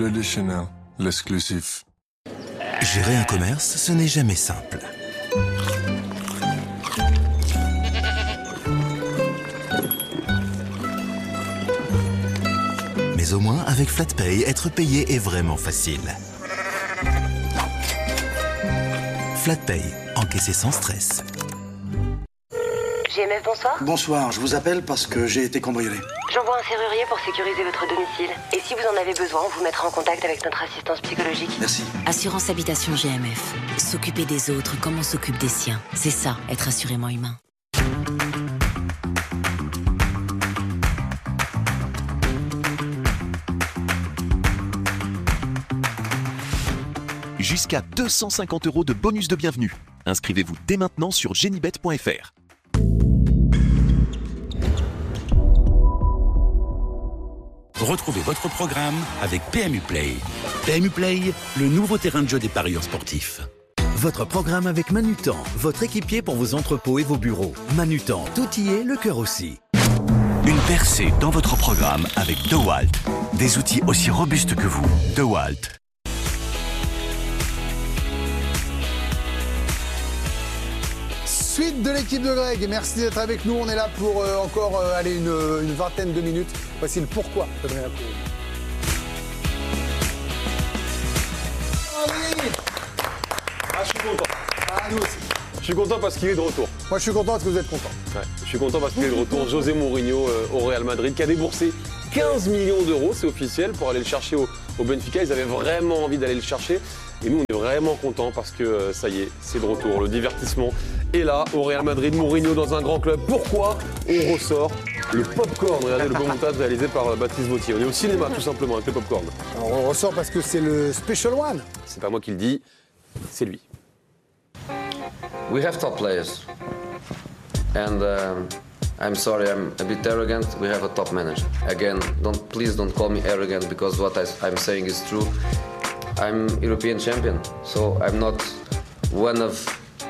Bleu de Chanel, l'exclusif. Gérer un commerce, ce n'est jamais simple. Mais au moins, avec FlatPay, être payé est vraiment facile. FlatPay, encaisser sans stress. GMF, bonsoir. Bonsoir, je vous appelle parce que j'ai été cambriolé. J'envoie un serrurier pour sécuriser votre domicile. Et si vous en avez besoin, on vous mettra en contact avec notre assistance psychologique. Merci. Assurance Habitation GMF. S'occuper des autres comme on s'occupe des siens. C'est ça, être assurément humain. Jusqu'à 250 € de bonus de bienvenue. Inscrivez-vous dès maintenant sur genibet.fr. Retrouvez votre programme avec PMU Play. PMU Play, le nouveau terrain de jeu des parieurs sportifs. Votre programme avec Manutan, votre équipier pour vos entrepôts et vos bureaux. Manutan, tout y est, le cœur aussi. Une percée dans votre programme avec DeWalt. Des outils aussi robustes que vous. DeWalt. Suite de l'équipe de Greg, merci d'être avec nous. On est là pour encore une vingtaine de minutes. Voici le pourquoi. Je suis content. Nous aussi. Je suis content parce qu'il est de retour. Moi, je suis content parce que vous êtes content. Ouais, je suis content parce qu'il est de retour. José Mourinho au Real Madrid qui a déboursé 15 millions d'euros, c'est officiel, pour aller le chercher au Benfica. Ils avaient vraiment envie d'aller le chercher. Et nous, on est vraiment contents parce que ça y est, c'est de retour. Le divertissement est là au Real Madrid. Mourinho dans un grand club. Pourquoi on ressort le popcorn? Regardez le beau montage réalisé par Baptiste Vautier. On est au cinéma, tout simplement, avec le popcorn. Alors, on ressort parce que c'est le Special One. C'est pas moi qui le dis, c'est lui. We have top players. And I'm sorry, I'm a bit arrogant. We have a top manager. Again, please don't call me arrogant because what I'm saying is true. I'm European champion, so I'm not one of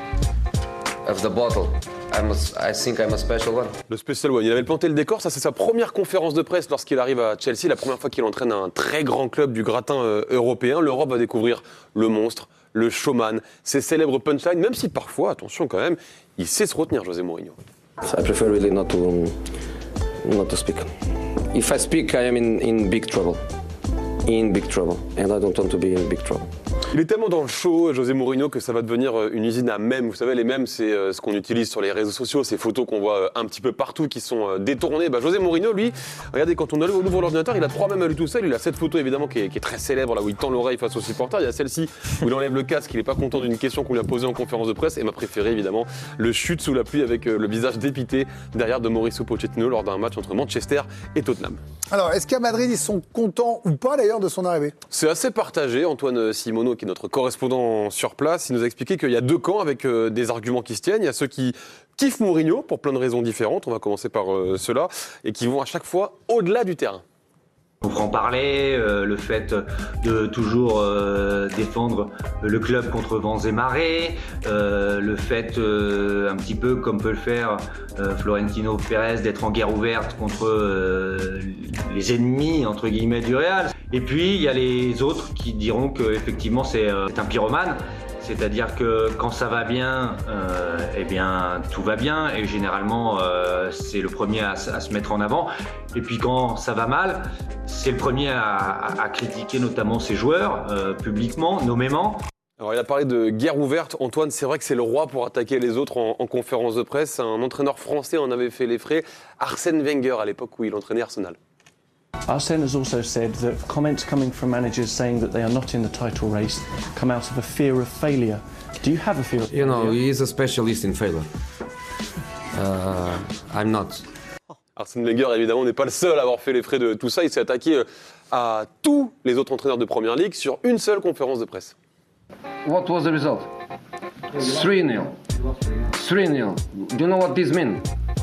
the bottle. I think I'm a special one. Le special one, il avait planté le décor. Ça, c'est sa première conférence de presse lorsqu'il arrive à Chelsea. La première fois qu'il entraîne un très grand club du gratin européen. L'Europe va découvrir le monstre, le showman, ses célèbres punchlines, même si parfois, attention quand même, il sait se retenir, José Mourinho. I prefer really not to speak. If I speak, I am in big trouble. In big trouble. And I don't want to be in big trouble. Il est tellement dans le show, José Mourinho, que ça va devenir une usine à mèmes. Vous savez, les mèmes, c'est ce qu'on utilise sur les réseaux sociaux, ces photos qu'on voit un petit peu partout, qui sont détournées. José Mourinho, lui, regardez, quand on ouvre l'ordinateur, il a 3 mèmes à lui tout seul. Il a cette photo, évidemment, qui est très célèbre, là où il tend l'oreille face aux supporters. Il y a celle-ci, où il enlève le casque, il n'est pas content d'une question qu'on lui a posée en conférence de presse. Et ma préférée, évidemment, le chute sous la pluie avec le visage dépité derrière de Mauricio Pochettino lors d'un match entre Manchester et Tottenham. Alors, est-ce qu'à Madrid, ils sont contents ou pas, d'ailleurs, de son arrivée? C'est assez partagé. Antoine Simoneau, qui est notre correspondant sur place, il nous a expliqué qu'il y a deux camps avec des arguments qui se tiennent. Il y a ceux qui kiffent Mourinho pour plein de raisons différentes, on va commencer par ceux-là, et qui vont à chaque fois au-delà du terrain. On prend parler, le fait de toujours défendre le club contre vents et marées, le fait un petit peu comme peut le faire Florentino Pérez d'être en guerre ouverte contre les ennemis entre guillemets du Real. Et puis il y a les autres qui diront qu'effectivement c'est un pyromane. C'est-à-dire que quand ça va bien, eh bien tout va bien et généralement c'est le premier à se mettre en avant. Et puis quand ça va mal, c'est le premier à critiquer notamment ses joueurs publiquement, nommément. Alors il a parlé de guerre ouverte. Antoine, c'est vrai que c'est le roi pour attaquer les autres en conférence de presse. Un entraîneur français en avait fait les frais, Arsène Wenger, à l'époque où il entraînait Arsenal. Arsene has also said that comments coming from managers saying that they are not in the title race come out of a fear of failure. Do you have a fear of failure? You know, he is a specialist in failure. I'm not. Arsène Wenger, évidemment, n'est pas le seul à avoir fait les frais de tout ça. Il s'est attaqué à tous les autres entraîneurs de Première Ligue sur une seule conférence de presse. What was the result? 3-0. 3-0. Do you know what this means?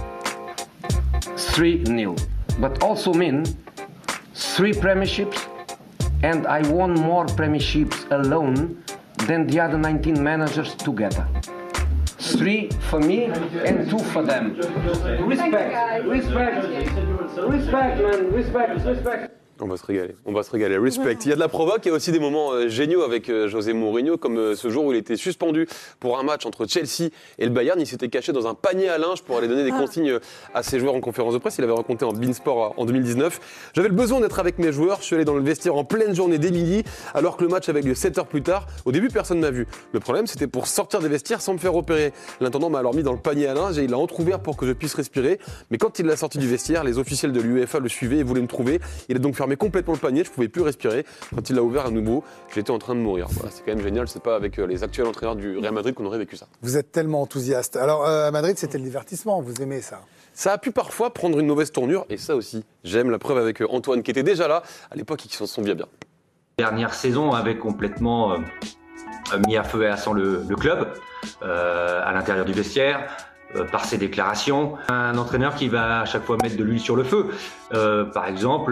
3-0. But also mean 3 premierships, and I won more premierships alone than the other 19 managers together. 3 for me and 2 for them. Respect, man, respect. On va se régaler. Respect. Il y a de la provoque, il y a aussi des moments géniaux avec José Mourinho, comme ce jour où il était suspendu pour un match entre Chelsea et le Bayern. Il s'était caché dans un panier à linge pour aller donner des consignes à ses joueurs en conférence de presse. Il avait raconté en Beansport en 2019. J'avais le besoin d'être avec mes joueurs. Je suis allé dans le vestiaire en pleine journée dès midi, alors que le match avait lieu 7 heures plus tard. Au début, personne ne m'a vu. Le problème, c'était pour sortir des vestiaires sans me faire repérer. L'intendant m'a alors mis dans le panier à linge et il l'a entrouvert pour que je puisse respirer. Mais quand il l'a sorti du vestiaire, les officiels de l'UEFA le suivaient et voulaient me trouver. Il a donc fermé complètement le panier, je pouvais plus respirer. Quand il l'a ouvert à nouveau, j'étais en train de mourir. Voilà, c'est quand même génial, c'est pas avec les actuels entraîneurs du Real Madrid qu'on aurait vécu ça. Vous êtes tellement enthousiaste. Alors à Madrid, c'était le divertissement, vous aimez ça? Ça a pu parfois prendre une mauvaise tournure, et ça aussi, j'aime. La preuve avec Antoine qui était déjà là à l'époque et qui s'en souvient bien. Dernière saison avait complètement mis à feu et à sang le club à l'intérieur du vestiaire. Par ses déclarations, un entraîneur qui va à chaque fois mettre de l'huile sur le feu. Par exemple,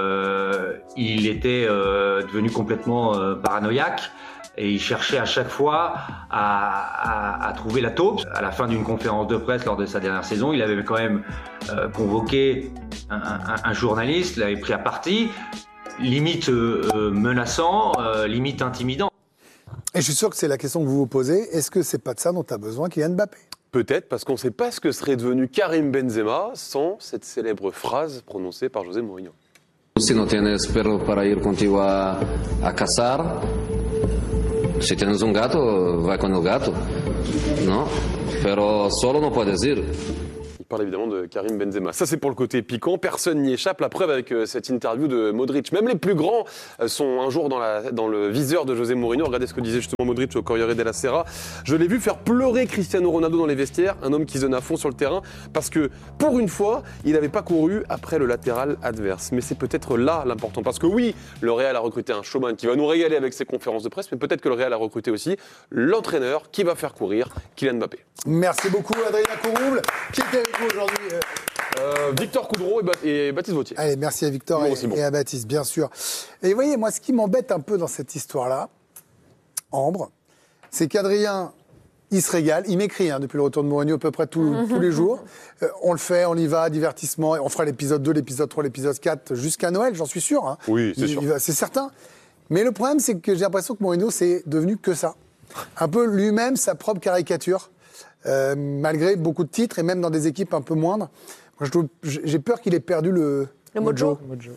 il était devenu complètement paranoïaque et il cherchait à chaque fois à trouver la taupe. À la fin d'une conférence de presse lors de sa dernière saison, il avait quand même convoqué un journaliste, l'avait pris à partie, limite menaçant, limite intimidant. Et je suis sûr que c'est la question que vous vous posez. Est-ce que c'est pas de ça dont a besoin Kylian Mbappé? Peut-être, parce qu'on ne sait pas ce que serait devenu Karim Benzema sans cette célèbre phrase prononcée par José Mourinho. Si no tienes perro para ir contigo a cazar, si tienes un gato, va con el gato, ¿no? Pero solo no puedes ir. Il parle évidemment de Karim Benzema. Ça, c'est pour le côté piquant. Personne n'y échappe. La preuve avec cette interview de Modric. Même les plus grands sont un jour dans le viseur de José Mourinho. Regardez ce que disait justement Modric au Corriere della Sera. Je l'ai vu faire pleurer Cristiano Ronaldo dans les vestiaires. Un homme qui se donne à fond sur le terrain. Parce que, pour une fois, il n'avait pas couru après le latéral adverse. Mais c'est peut-être là l'important. Parce que oui, le Real a recruté un showman qui va nous régaler avec ses conférences de presse. Mais peut-être que le Real a recruté aussi l'entraîneur qui va faire courir Kylian Mbappé. Merci beaucoup, Adrien Courouble. Qui était avec vous aujourd'hui? Victor Coudreau et Baptiste Vautier. Allez, merci à Victor et à Baptiste, bien sûr. Et vous voyez, moi, ce qui m'embête un peu dans cette histoire-là, Ambre, c'est qu'Adrien, il se régale, il m'écrit depuis le retour de Mourinho à peu près tous les jours. On le fait, on y va, divertissement. On fera l'épisode 2, l'épisode 3, l'épisode 4 jusqu'à Noël, j'en suis sûr. Oui, c'est sûr. C'est certain. Mais le problème, c'est que j'ai l'impression que Mourinho, c'est devenu que ça. Un peu lui-même, sa propre caricature. Malgré beaucoup de titres et même dans des équipes un peu moindres. Moi, j'ai peur qu'il ait perdu le mojo.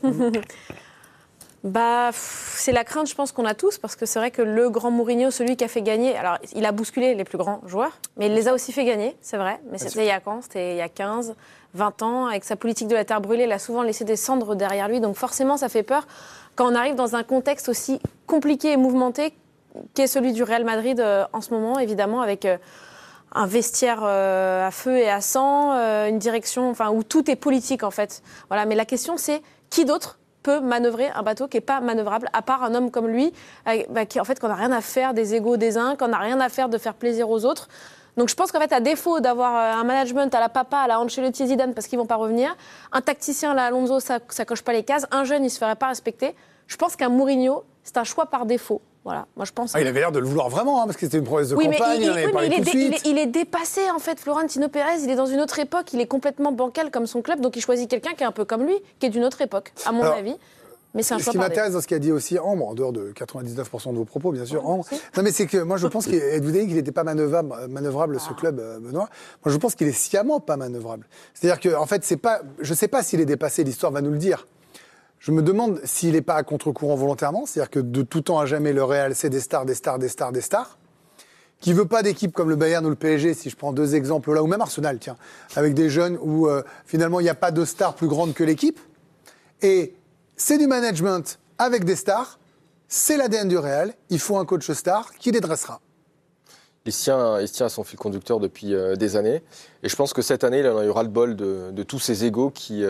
C'est la crainte, je pense, qu'on a tous, parce que c'est vrai que le grand Mourinho, celui qui a fait gagner, alors il a bousculé les plus grands joueurs, mais il les a aussi fait gagner, c'est vrai, mais c'était il y a quand? C'était il y a 15, 20 ans, avec sa politique de la terre brûlée, il a souvent laissé des cendres derrière lui, donc forcément ça fait peur quand on arrive dans un contexte aussi compliqué et mouvementé qu'est celui du Real Madrid en ce moment, évidemment, avec un vestiaire à feu et à sang, une direction, où tout est politique en fait. Voilà, mais la question c'est qui d'autre peut manœuvrer un bateau qui n'est pas manœuvrable, à part un homme comme lui, qui en fait qu'on n'a rien à faire des égos des uns, qu'on n'a rien à faire de faire plaisir aux autres. Donc je pense qu'en fait, à défaut d'avoir un management à la Papa, à la Ancelotti, Zidane, parce qu'ils vont pas revenir, un tacticien à la Alonso, ça coche pas les cases, un jeune, il se ferait pas respecter. Je pense qu'un Mourinho, c'est un choix par défaut. Voilà, moi je pense. Il avait l'air de le vouloir vraiment, parce que c'était une promesse de campagne, il en avait parlé tout de suite. Il est dépassé en fait, Florentino Pérez, il est dans une autre époque, il est complètement bancal comme son club, donc il choisit quelqu'un qui est un peu comme lui, qui est d'une autre époque, à mon avis. Mais c'est un choix. Ce qui m'intéresse dans ce qu'a dit aussi Ambre, en dehors de 99% de vos propos, bien sûr, Ambre. Non, mais c'est que moi je pense vous avez dit qu'il n'était pas manœuvrable ce club, Benoît. Moi je pense qu'il est sciemment pas manœuvrable. C'est-à-dire que en fait, c'est pas, je sais pas s'il est dépassé, l'histoire va nous le dire. Je me demande s'il n'est pas à contre-courant volontairement, c'est-à-dire que de tout temps à jamais, le Real, c'est des stars, qui ne veut pas d'équipe comme le Bayern ou le PSG, si je prends deux exemples là, ou même Arsenal, tiens, avec des jeunes où finalement il n'y a pas de stars plus grandes que l'équipe. Et c'est du management avec des stars, c'est l'ADN du Real, il faut un coach star qui les dressera. Il se tient à son fil conducteur depuis des années, et je pense que cette année, il en a eu ras-le-bol de tous ces égos qui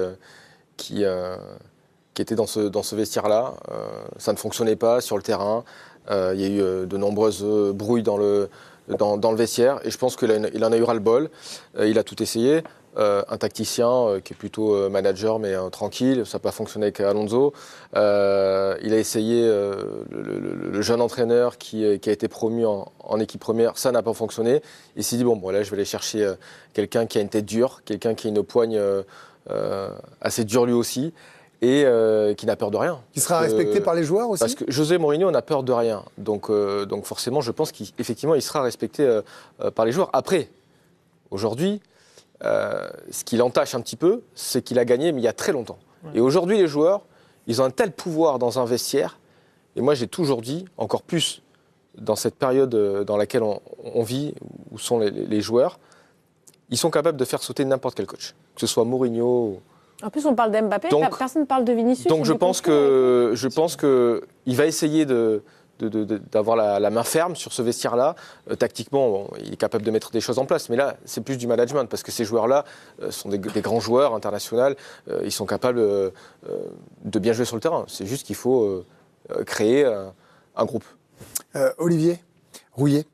étaient dans ce vestiaire-là. Ça ne fonctionnait pas sur le terrain. Il y a eu de nombreuses brouilles dans le vestiaire. Et je pense qu'il en a eu ras-le-bol. Il a tout essayé. Un tacticien qui est plutôt manager, mais tranquille. Ça n'a pas fonctionné avec Alonso. Il a essayé le jeune entraîneur qui a été promu en équipe première. Ça n'a pas fonctionné. Il s'est dit, bon, là, je vais aller chercher quelqu'un qui a une tête dure, quelqu'un qui a une poigne assez dure lui aussi. et qui n'a peur de rien. Qui sera respecté par les joueurs aussi. Parce que José Mourinho n'a peur de rien. Donc forcément, je pense qu'effectivement, il sera respecté par les joueurs. Après, aujourd'hui, ce qui l'entache un petit peu, c'est qu'il a gagné, mais il y a très longtemps. Ouais. Et aujourd'hui, les joueurs, ils ont un tel pouvoir dans un vestiaire. Et moi, j'ai toujours dit, encore plus dans cette période dans laquelle on vit, où sont les joueurs, ils sont capables de faire sauter n'importe quel coach, que ce soit Mourinho. En plus, on parle d'Mbappé, personne ne parle de Vinicius. Donc je pense qu'il va essayer d'avoir la main ferme sur ce vestiaire-là. Tactiquement, il est capable de mettre des choses en place. Mais là, c'est plus du management, parce que ces joueurs-là sont des grands joueurs internationaux. Ils sont capables de bien jouer sur le terrain. C'est juste qu'il faut créer un groupe. Olivier Rouillet,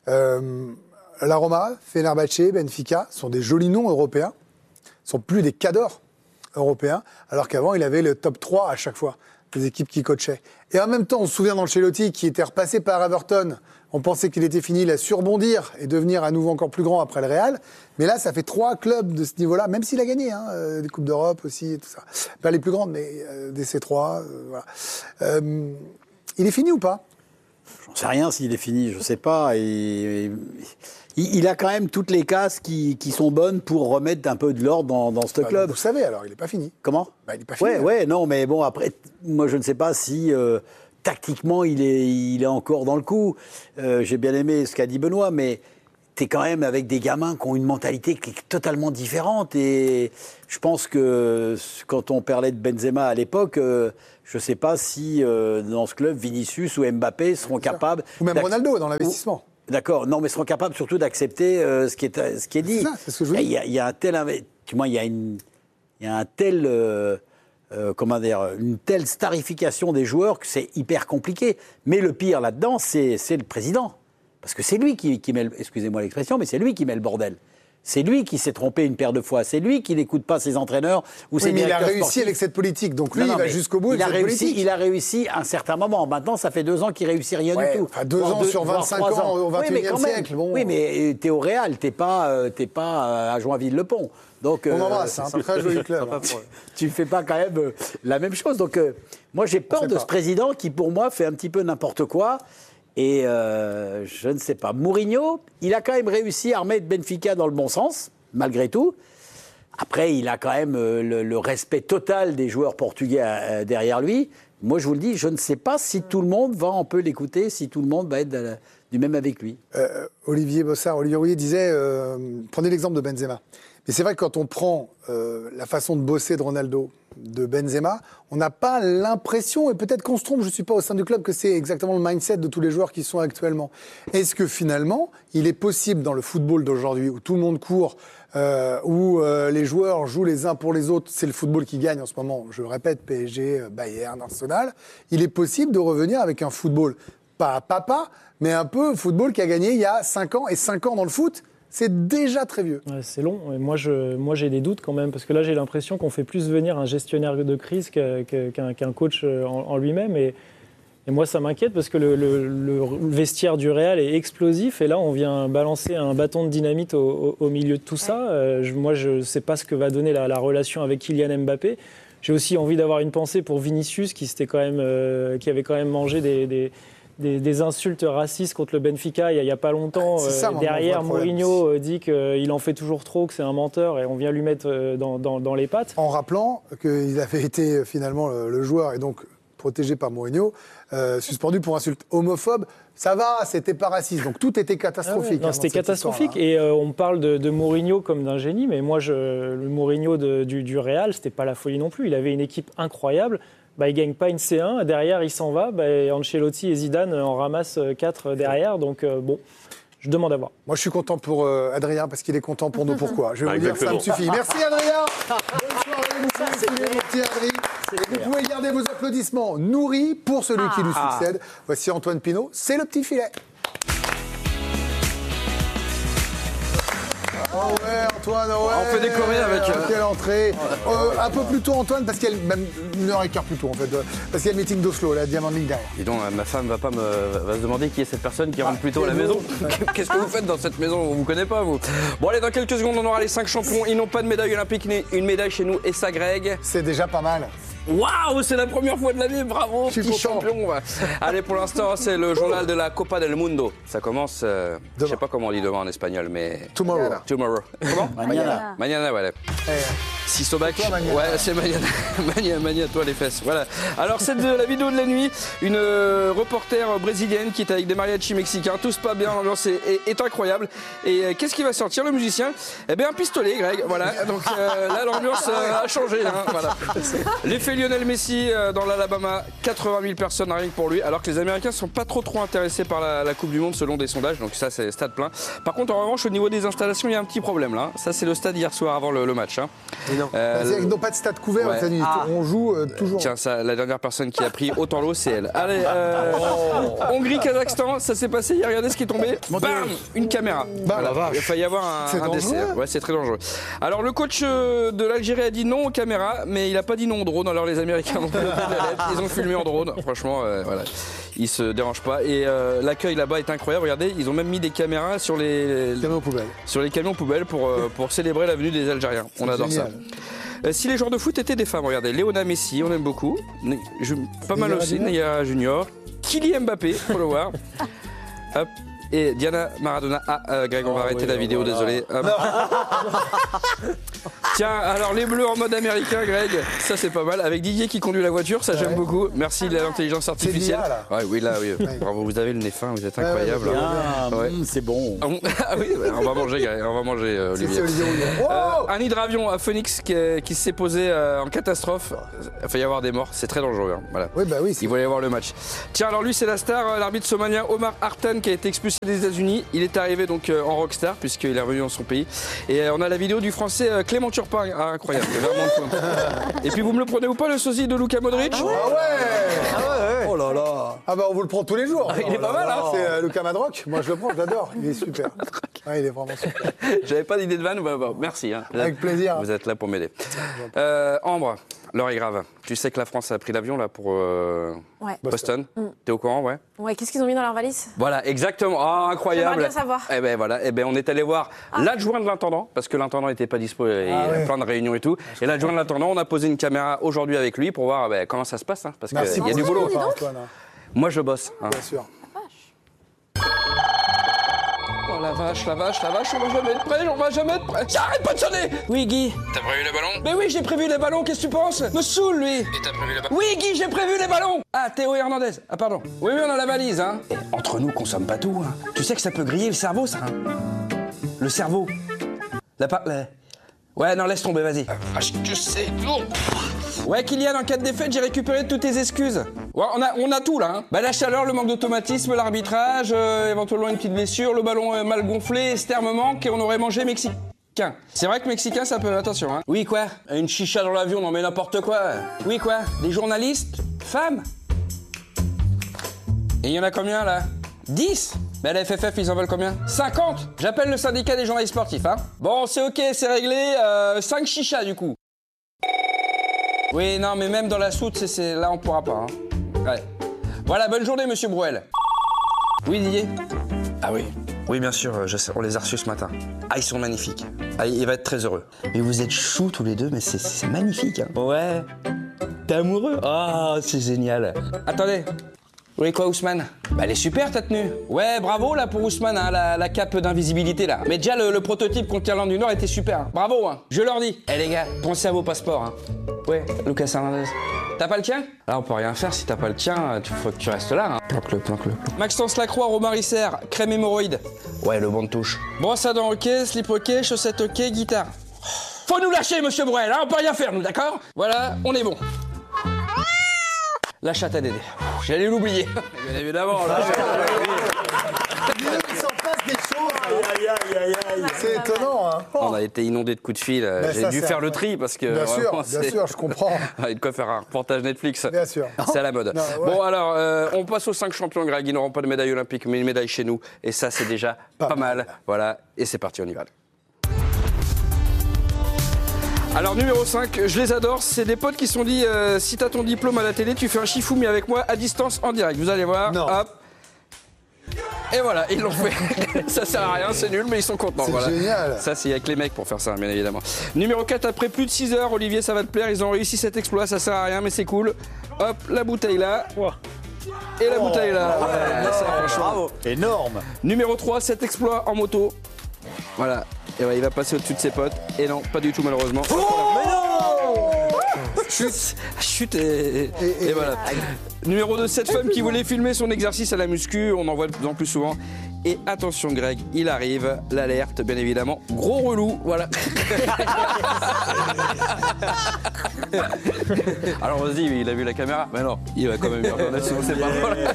la Roma, Fenerbahçe, Benfica sont des jolis noms européens. Ce ne sont plus des cadors européens, alors qu'avant, il avait le top 3 à chaque fois, des équipes qui coachaient. Et en même temps, on se souvient d'Ancelotti qui était repassé par Everton. On pensait qu'il était fini, il a surbondir et devenir à nouveau encore plus grand après le Real. Mais là, ça fait 3 clubs de ce niveau-là, même s'il a gagné, des Coupes d'Europe aussi et tout ça. Pas les plus grandes, mais des C3. Voilà. Il est fini ou pas ? J'en sais rien s'il est fini, je sais pas. Il a quand même toutes les cases qui sont bonnes pour remettre un peu de l'ordre dans ce club. Vous savez alors, il n'est pas fini. Comment ? Il n'est pas fini. Ouais, non, mais bon, après, moi je ne sais pas si tactiquement il est encore dans le coup. J'ai bien aimé ce qu'a dit Benoît, mais t'es quand même avec des gamins qui ont une mentalité qui est totalement différente. Et je pense que quand on parlait de Benzema à l'époque, je ne sais pas si dans ce club, Vinicius ou Mbappé seront capables... Ou même Ronaldo dans l'investissement. D'accord, non, mais seront capables surtout d'accepter ce qui est dit. C'est ça, c'est ce que je veux dire. Il y a un tel... Il y a un tel... une telle starification des joueurs que c'est hyper compliqué. Mais le pire là-dedans, c'est le président. Parce que c'est lui qui met, excusez-moi l'expression, mais c'est lui qui met le bordel. C'est lui qui s'est trompé une paire de fois. C'est lui qui n'écoute pas ses entraîneurs ou ses directeurs sportifs. Il a réussi avec cette politique. Donc lui, il va jusqu'au bout de cette politique. Il a réussi à un certain moment. Maintenant, ça fait 2 ans qu'il réussit rien du tout. Enfin, 2 ans sur 25 ans au XXIe siècle. Bon. Oui, mais t'es au Real, t'es pas à Joinville-le-Pont. Donc, on embrasse, un très joli club. Tu fais pas quand même la même chose. Donc, moi, j'ai peur de ce président qui, pour moi, fait un petit peu n'importe quoi. Et je ne sais pas. Mourinho, il a quand même réussi à remettre Benfica dans le bon sens, malgré tout. Après, il a quand même le respect total des joueurs portugais derrière lui. Moi, je vous le dis, je ne sais pas si tout le monde va un peu l'écouter, si tout le monde va être du même avec lui. Olivier Bossard, Olivier Rouillet disait, prenez l'exemple de Benzema. Mais c'est vrai que quand on prend la façon de bosser de Ronaldo, de Benzema, on n'a pas l'impression, et peut-être qu'on se trompe, je ne suis pas au sein du club, que c'est exactement le mindset de tous les joueurs qui sont actuellement. Est-ce que finalement, il est possible dans le football d'aujourd'hui, où tout le monde court, où les joueurs jouent les uns pour les autres, c'est le football qui gagne en ce moment, je le répète, PSG, Bayern, Arsenal, il est possible de revenir avec un football, pas à papa, mais un peu football qui a gagné il y a 5 ans, et 5 ans dans le foot, c'est déjà très vieux. Ouais, c'est long. Et moi, j'ai des doutes quand même, parce que là, j'ai l'impression qu'on fait plus venir un gestionnaire de crise qu'un coach en lui-même. Et moi, ça m'inquiète, parce que le vestiaire du Real est explosif. Et là, on vient balancer un bâton de dynamite au milieu de tout ça. Moi, je ne sais pas ce que va donner la relation avec Kylian Mbappé. J'ai aussi envie d'avoir une pensée pour Vinicius, qui avait quand même mangé des insultes racistes contre le Benfica il n'y a pas longtemps. Derrière, Mourinho dit qu'il en fait toujours trop, que c'est un menteur, et on vient lui mettre dans les pattes. En rappelant qu'il avait été finalement le joueur, et donc protégé par Mourinho, suspendu pour insulte homophobe. Ça va, c'était pas raciste, donc tout était catastrophique. Non, c'était catastrophique, et on parle de Mourinho comme d'un génie, mais moi, le Mourinho du Real, c'était pas la folie non plus. Il avait une équipe incroyable. Il ne gagne pas une C1, derrière il s'en va, Ancelotti et Zidane en ramassent 4 derrière, donc bon, je demande à voir. Moi je suis content pour Adrien, parce qu'il est content pour nous, pourquoi. Je vais vous dire, ça me suffit. Merci Adrien. Bonne soirée, mon petit Adrien. Vous pouvez garder vos applaudissements nourris pour celui qui nous succède. Voici Antoine Pinault, c'est le petit filet. Oh ouais, Antoine, ouais. On peut décorer avec... Quelle entrée. Un peu plus tôt, Antoine, parce qu'il y a même 1h15 plus tôt, en fait. Parce qu'il y a le meeting d'Oslo, la Diamond League derrière. Et donc, ma femme va se demander qui est cette personne qui rentre plus tôt à la maison. Qu'est-ce que vous faites dans cette maison? On vous connaît pas, vous. Bon, allez, dans quelques secondes, on aura les 5 champions. Ils n'ont pas de médaille olympique, ni une médaille chez nous, et ça, Greg. C'est déjà pas mal. Waouh, c'est la première fois de l'année, bravo, petit champion. Allez, pour l'instant, c'est le journal de la Copa del Mundo. Ça commence, je sais pas comment on dit demain en espagnol, mais... Tomorrow. Comment? Mañana. Mañana, voilà. Sisobac, ouais, c'est Mañana. Mañana, toi les fesses, voilà. Alors, c'est de la vidéo de la nuit, une reporter brésilienne qui est avec des mariachis mexicains, tous pas bien, l'ambiance est incroyable. Et qu'est-ce qui va sortir, le musicien? Eh bien, un pistolet, Greg, voilà. Donc là, l'ambiance a changé, hein, voilà. L'effet Lionel Messi dans l'Alabama, 80 000 personnes rien que pour lui, alors que les Américains ne sont pas trop intéressés par la Coupe du Monde selon des sondages, donc ça c'est stade plein. Par contre, en revanche, au niveau des installations, il y a un petit problème là. Ça, c'est le stade hier soir avant le match. Hein. Ils n'ont pas de stade couvert, ouais. On joue toujours. Tiens, ça, la dernière personne qui a pris autant l'eau, c'est elle. Allez, Hongrie-Kazakhstan, ça s'est passé hier, regardez ce qui est tombé. Bam, une caméra. Voilà. Il a failli y avoir un décès. Ouais, c'est très dangereux. Alors, le coach de l'Algérie a dit non aux caméras, mais il n'a pas dit non au drone. Alors, les Américains n'ont pas de la lettre. Ils ont filmé en drone. Franchement, voilà. Ils se dérangent pas. Et l'accueil là-bas est incroyable. Regardez, ils ont même mis des caméras sur les camions poubelles. Sur les camions poubelles pour célébrer la venue des Algériens. On adore génial. Ça. Si les joueurs de foot étaient des femmes, regardez, Léona Messi, on aime beaucoup. Pas mal aussi, Neymar Junior. Kylian Mbappé, faut le voir. Hop. Et Diana Maradona. Greg, on va arrêter la vidéo, désolé. Tiens, alors les bleus en mode américain, Greg, ça c'est pas mal. Avec Didier qui conduit la voiture, ça j'aime beaucoup. Merci de l'intelligence artificielle. Oui, bravo, vous avez le nez fin, vous êtes incroyable. C'est bon. Ah oui, on va manger, Greg, on va manger, Olivier. Un hydravion à Phoenix qui s'est posé en catastrophe. Il va y avoir des morts, c'est très dangereux. Hein. Voilà. Il va y avoir le match. Tiens, alors lui c'est la star, l'arbitre somalien Omar Hartan qui a été expulsé des États-Unis. Il est arrivé donc en rockstar puisqu'il est revenu dans son pays. Et on a la vidéo du français Clément Turpin. Incroyable, vraiment fun. Et puis vous me le prenez ou pas, le sosie de Luka Modric? Ah ouais. Oh là là. Ah bah on vous le prend tous les jours. Il est pas mal, hein. C'est Luka Modric. Moi je le prends, j'adore. Il est super. Ouais, il est vraiment super. J'avais pas d'idée de vanne, merci. Hein. Avec plaisir. Vous êtes là pour m'aider. Ambre, l'heure est grave. Tu sais que la France a pris l'avion là pour Boston. T'es au courant, ouais? Ouais, qu'est-ce qu'ils ont mis dans leur valise? Voilà, exactement. Ah, incroyable. J'aimerais bien savoir. Eh ben voilà, on est allé voir l'adjoint de l'intendant, parce que l'intendant n'était pas dispo, il y a plein de réunions et tout. Et l'adjoint de l'intendant, on a posé une caméra aujourd'hui avec lui pour voir comment ça se passe, hein, parce qu'il y a du boulot. Moi je bosse. Hein. Bien sûr. Oh la vache, on va jamais être prêt, Arrête pas de sonner. Oui, Guy. T'as prévu les ballons? Mais oui, j'ai prévu les ballons, qu'est-ce que tu penses? Me saoule, lui. Et t'as prévu les ballons? Oui, Guy, j'ai prévu les ballons. Ah, Théo Hernandez. Ah, pardon. Oui, on a la valise, hein. Et entre nous, consomme pas tout, hein. Tu sais que ça peut griller le cerveau, ça, hein. Le cerveau. Ouais, non, laisse tomber, vas-y. Je sais, non. Ouais, Kylian, en cas de défaite, j'ai récupéré toutes tes excuses. Ouais, on a tout, là, hein. La chaleur, le manque d'automatisme, l'arbitrage, éventuellement une petite blessure, le ballon mal gonflé, Ster me manque et on aurait mangé mexicain. C'est vrai que mexicain, ça peut... Attention, hein. Oui, quoi? Une chicha dans l'avion, non mais n'importe quoi. Oui, quoi? Des journalistes? Femmes? Et il y en a combien, là? 10? Mais la FFF, ils en veulent combien? 50? J'appelle le syndicat des journalistes sportifs, hein. Bon, c'est ok, c'est réglé. 5 chichas, du coup. Oui, non, mais même dans la soute, là, on pourra pas, hein. Ouais. Voilà, bonne journée, monsieur Brouel. Oui, Didier? Ah oui. Oui, bien sûr, je sais, on les a reçus ce matin. Ah, ils sont magnifiques. Ah, il va être très heureux. Mais vous êtes choux tous les deux, mais c'est magnifique, hein. Ouais. T'es amoureux? Ah, c'est génial. Attendez. Oui, quoi, Ousmane? Elle est super, ta tenue. Ouais, bravo, là, pour Ousmane, hein, la cape d'invisibilité, là. Mais déjà, le prototype contre l'Irlande du Nord était super. Hein. Bravo, hein. Je leur dis. Les gars, pensez à vos passeports, hein. Ouais, Lucas Hernandez. T'as pas le tien? Là, on peut rien faire. Si t'as pas le tien, faut que tu restes là, hein. Planque-le. Maxence Lacroix, Romain Risser, crème hémorroïde. Ouais, le bon de touche. Brosse à dents, ok, slip, ok, chaussettes, ok, guitare. Faut nous lâcher, monsieur Bruel, hein, on peut rien faire, nous, d'accord? Voilà, on est bon. La chatte à Dédé. J'allais l'oublier. Bien évidemment, là. Il s'en passe des choses. C'est étonnant, hein. On a été inondé de coups de fil. J'ai dû faire le tri parce que. Bien sûr, je comprends. Il y a de quoi faire un reportage Netflix. Bien sûr. C'est à la mode. Non, ouais. Bon, alors, on passe aux 5 champions, Greg. Ils n'auront pas de médaille olympique, mais une médaille chez nous. Et ça, c'est déjà pas mal. Voilà. Et c'est parti, on y va. Alors numéro 5, je les adore, c'est des potes qui se sont dit si t'as ton diplôme à la télé, tu fais un Shifumi avec moi à distance en direct. Vous allez voir, hop. Et voilà, ils l'ont fait. Ça sert à rien, c'est nul, mais ils sont contents. C'est génial. Ça, c'est avec les mecs pour faire ça, bien évidemment. Numéro 4, après plus de 6 heures, Olivier, ça va te plaire. Ils ont réussi cet exploit, ça sert à rien, mais c'est cool. Hop, la bouteille là. Et la bouteille là. Ouais, ça, franchement. Bravo. Énorme. Numéro 3, cet exploit en moto. Voilà. Et ouais, il va passer au-dessus de ses potes. Et non, pas du tout, malheureusement. Mais non. Chute et voilà. Numéro 2, cette femme qui voulait filmer son exercice à la muscu, on en voit de plus en plus souvent. Et attention Greg, il arrive, l'alerte bien évidemment, gros relou, voilà. Alors on se dit, il a vu la caméra, mais non, il va quand même dire, c'est pas vrai.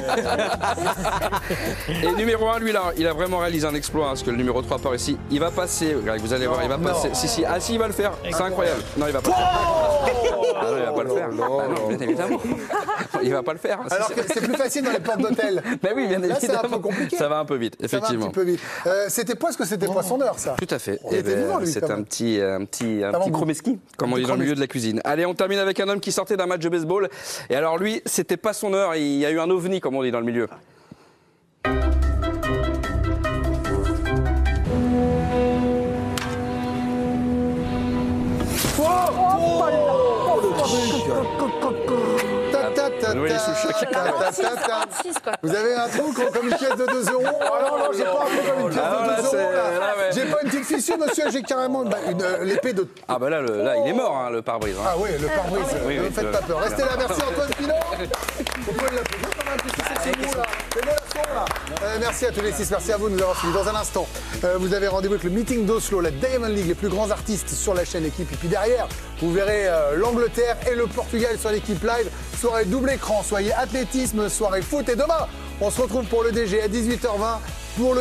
Et numéro 1, lui là, il a vraiment réalisé un exploit, hein, parce que le numéro 3 part ici, il va passer, Greg, vous allez voir, il va passer. Si, ah si, il va le faire, c'est incroyable. Non, il va pas le faire. Ah non, il va pas le faire. Non, bien évidemment. Il va pas le faire. Alors que c'est plus facile dans les portes d'hôtel. Ben oui, bien évidemment. Là, c'est un peu compliqué. Ça va un peu vite, effectivement. Ça va un petit peu vite. C'était quoi, parce que c'était poissonneur, ça? Tout à fait. Il était vivant, lui, c'est quand un même. petit chromeski, comme on dit dans le milieu de la cuisine. Allez, on termine avec un homme qui sortait d'un match de baseball. Et alors lui, c'était pas son heure. Il y a eu un ovni, comme on dit dans le milieu. Vous avez un trou comme une pièce de 2 €? Ah non, non, j'ai pas un trou comme une pièce de 2 €. J'ai pas une petite fissure, monsieur, j'ai carrément l'épée de... Ah bah là, il est mort, hein, le pare-brise. Hein. Ah oui, le pare-brise, ne me faites pas peur. Restez là, merci Antoine Pinot. Vous pouvez l'applaudir quand même, puisque c'est ce mot là. C'est bon la son là. Merci à tous les 6, merci à vous de nous avoir suivis. Dans un instant, vous avez rendez-vous avec le meeting d'Oslo, la Diamond League, les plus grands artistes sur la chaîne Équipe. Et puis derrière, vous verrez l'Angleterre et le Portugal sur l'Équipe Live. Soirée double écran, soyez athlétisme, soirée foot. Et demain, on se retrouve pour le DG à 18h20 pour le